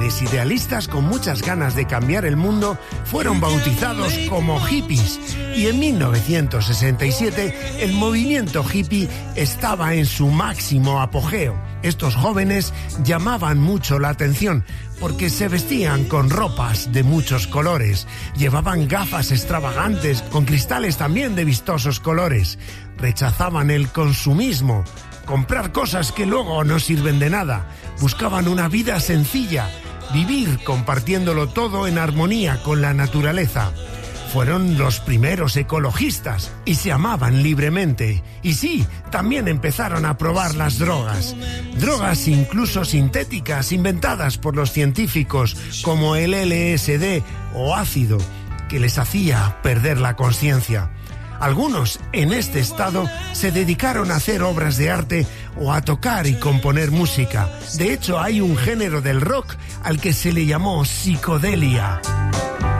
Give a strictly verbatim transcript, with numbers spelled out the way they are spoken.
jóvenes idealistas con muchas ganas de cambiar el mundo fueron bautizados como hippies, y en mil novecientos sesenta y siete el movimiento hippie estaba en su máximo apogeo. Estos jóvenes llamaban mucho la atención porque se vestían con ropas de muchos colores, llevaban gafas extravagantes con cristales también de vistosos colores, rechazaban el consumismo, comprar cosas que luego no sirven de nada, buscaban una vida sencilla, vivir compartiéndolo todo en armonía con la naturaleza. Fueron los primeros ecologistas y se amaban libremente. Y sí, también empezaron a probar las drogas. Drogas incluso sintéticas inventadas por los científicos como el L S D o ácido, que les hacía perder la conciencia. Algunos en este estado se dedicaron a hacer obras de arte o a tocar y componer música. De hecho, hay un género del rock al que se le llamó psicodelia.